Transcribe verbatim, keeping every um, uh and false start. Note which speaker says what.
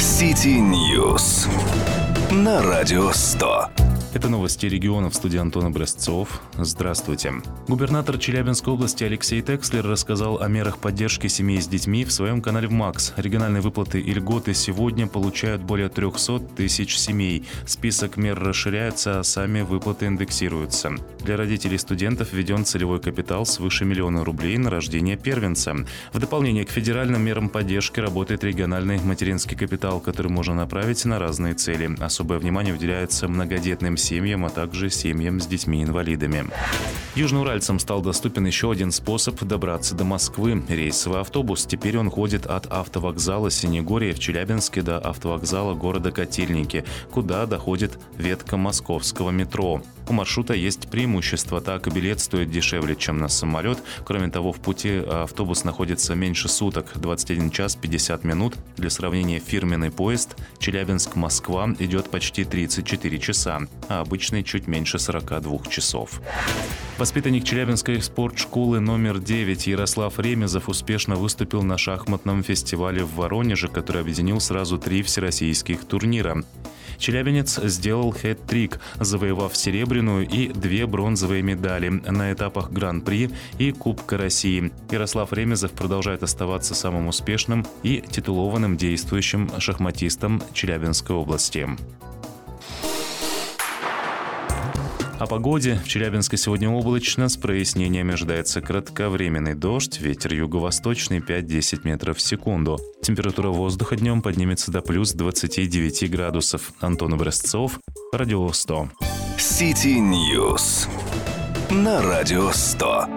Speaker 1: City News на Радио сто.
Speaker 2: Это новости регионов, в студии Антон Образцов. Здравствуйте. Губернатор Челябинской области Алексей Текслер рассказал о мерах поддержки семей с детьми в своем канале ВМАКС. Региональные выплаты и льготы сегодня получают более трехсот тысяч семей. Список мер расширяется, а сами выплаты индексируются. Для родителей студентов введен целевой капитал свыше миллиона рублей на рождение первенца. В дополнение к федеральным мерам поддержки работает региональный материнский капитал, который можно направить на разные цели. Особое внимание уделяется многодетным семьям, а также семьям с детьми-инвалидами. Южноуральцам стал доступен еще один способ добраться до Москвы – рейсовый автобус. Теперь он ходит от автовокзала Синегорье в Челябинске до автовокзала города Котельники, куда доходит ветка московского метро. У маршрута есть преимущество, так билет стоит дешевле, чем на самолет. Кроме того, в пути автобус находится меньше суток – двадцать один час пятьдесят минут. Для сравнения, фирменный поезд Челябинск-Москва идет почти тридцать четыре часа, а обычный чуть меньше сорока двух часов. Воспитанник Челябинской спортшколы номер девять Ярослав Ремезов успешно выступил на шахматном фестивале в Воронеже, который объединил сразу три всероссийских турнира. Челябинец сделал хэт-трик, завоевав серебряную и две бронзовые медали на этапах Гран-при и Кубка России. Ярослав Ремезов продолжает оставаться самым успешным и титулованным действующим шахматистом Челябинской области. О погоде. В Челябинске сегодня облачно, с прояснениями ожидается кратковременный дождь, ветер юго-восточный пять-десять метров в секунду. Температура воздуха днем поднимется до плюс двадцати девяти градусов. Антон Образцов, Радио сто.
Speaker 1: City News на Радио сто.